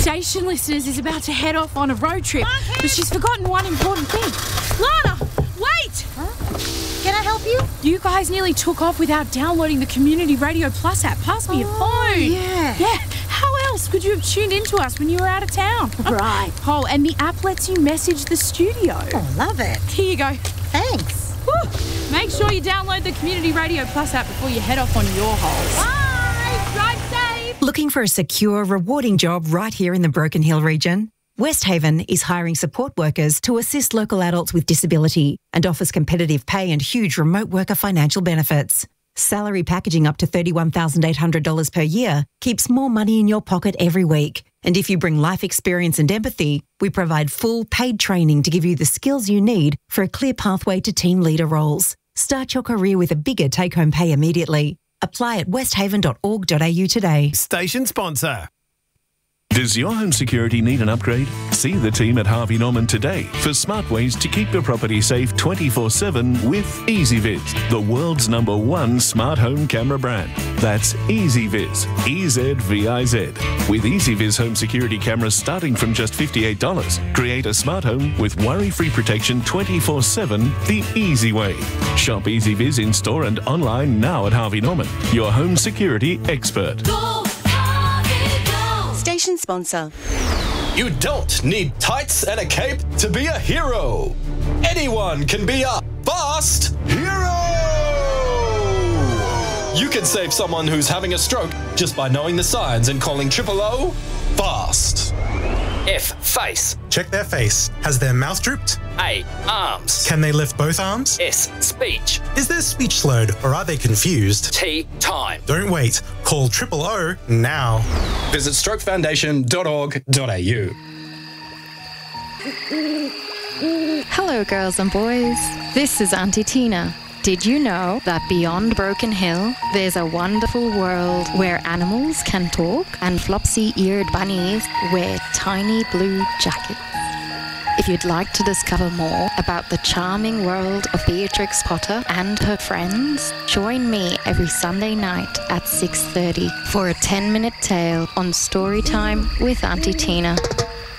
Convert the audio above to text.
Station Listeners is about to head off on a road trip, but she's forgotten one important thing. Lana, wait! Huh? Can I help you? You guys nearly took off without downloading the Community Radio Plus app. Pass me your phone. Yeah. Yeah. How else could you have tuned into us when you were out of town? Right. Oh, and the app lets you message the studio. Oh, love it. Here you go. Thanks. Woo. Make sure you download the Community Radio Plus app before you head off on your holes. Bye. Drive safe. Looking for a secure, rewarding job right here in the Broken Hill region? West Haven is hiring support workers to assist local adults with disability and offers competitive pay and huge remote worker financial benefits. Salary packaging up to $31,800 per year keeps more money in your pocket every week. And if you bring life experience and empathy, we provide full paid training to give you the skills you need for a clear pathway to team leader roles. Start your career with a bigger take-home pay immediately. Apply at westhaven.org.au today. Station sponsor. Does your home security need an upgrade? See the team at Harvey Norman today for smart ways to keep your property safe 24/7 with EasyViz, the world's #1 smart home camera brand. That's EasyViz, EZVIZ. With EasyViz home security cameras starting from just $58, create a smart home with worry-free protection 24/7 the easy way. Shop EasyViz in store and online now at Harvey Norman, your home security expert. Station sponsor. You don't need tights and a cape to be a hero. Anyone can be a fast hero. You can save someone who's having a stroke just by knowing the signs and calling 000 FAST. F, face. Check their face. Has their mouth drooped? A, arms. Can they lift both arms? S, speech. Is their speech slurred or are they confused? T, time. Don't wait. Call 000 now. Visit strokefoundation.org.au. Hello, girls and boys. This is Auntie Tina. Did you know that beyond Broken Hill, there's a wonderful world where animals can talk and flopsy-eared bunnies wear tiny blue jackets? If you'd like to discover more about the charming world of Beatrix Potter and her friends, join me every Sunday night at 6:30 for a 10-minute tale on Storytime with Auntie Tina.